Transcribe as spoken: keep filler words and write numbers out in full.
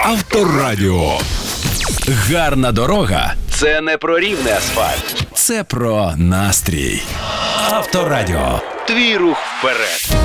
Авторадіо. Гарна дорога – це не про рівний асфальт. Це про настрій. Авторадіо. Твій рух вперед.